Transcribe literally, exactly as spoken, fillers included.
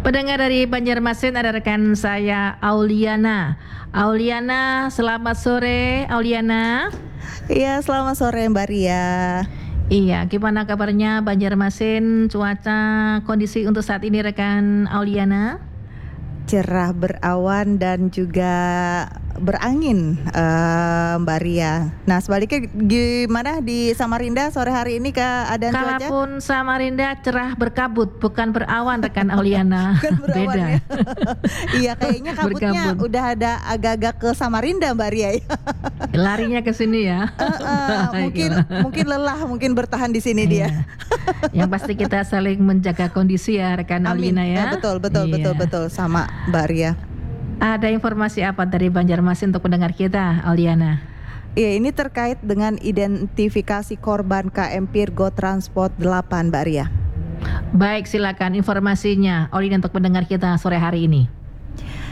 Pendengar dari Banjarmasin, ada rekan saya Auliana. Auliana, selamat sore Auliana. Iya, selamat sore Mbak Ria. Iya, gimana kabarnya Banjarmasin, cuaca, kondisi untuk saat ini rekan Auliana? Cerah, berawan dan juga berangin uh, Mbak Ria. Nah, sebaliknya gimana di Samarinda sore hari ini keadaan cuaca? Kalaupun Samarinda cerah berkabut, bukan berawan rekan Auliana. Bukan berawan. Beda. Ya? Iya, kayaknya kabutnya Berkabut. udah ada agak-agak ke Samarinda Mbak Ria. Larinya ke sini ya. Uh, uh, mungkin mungkin lelah, mungkin bertahan di sini dia. Yang pasti kita saling menjaga kondisi ya rekan Auliana ya. Eh, betul betul iya. betul betul sama Mbak Ria. Ada informasi apa dari Banjarmasin untuk pendengar kita, Auliana? Iya, ini terkait dengan identifikasi korban K M Pirgo Transport delapan, Mbak Ria. Baik, silakan informasinya, Auliana, untuk pendengar kita sore hari ini.